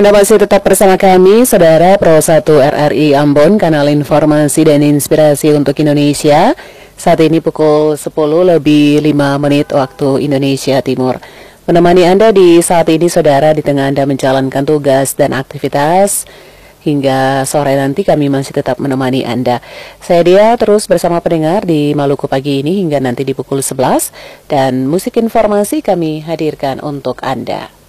Anda masih tetap bersama kami, Saudara Pro 1 RRI Ambon, kanal informasi dan inspirasi untuk Indonesia. Saat ini pukul 10:05 waktu Indonesia Timur. Menemani Anda di saat ini, Saudara, di tengah Anda menjalankan tugas dan aktivitas. Hingga sore nanti kami masih tetap menemani Anda. Saya Dia terus bersama pendengar di Maluku pagi ini hingga nanti di pukul 11. Dan musik informasi kami hadirkan untuk Anda.